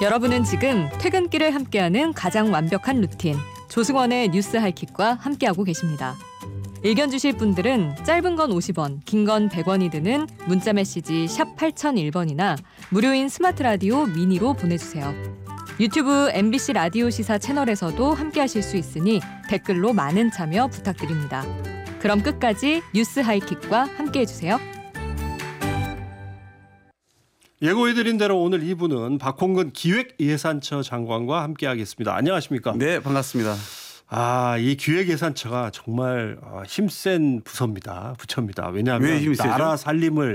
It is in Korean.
여러분은 지금 퇴근길을 함께하는 가장 완벽한 루틴 조승원의 뉴스 하이킥과 함께하고 계십니다. 의견 주실 분들은 짧은 건 50원, 긴 건 100원이 드는 문자 메시지 샵 8001번이나 무료인 스마트 라디오 미니로 보내주세요. 유튜브 MBC 라디오 시사 채널에서도 함께하실 수 있으니 댓글로 많은 참여 부탁드립니다. 그럼 끝까지 뉴스 하이킥과 함께해주세요. 예고해드린 대로 오늘 2부는 박홍근 기획예산처 장관과 함께하겠습니다. 안녕하십니까? 네, 반갑습니다. 이 기획예산처가 정말 힘센 부처입니다. 왜 힘이 세죠? 나라 살림을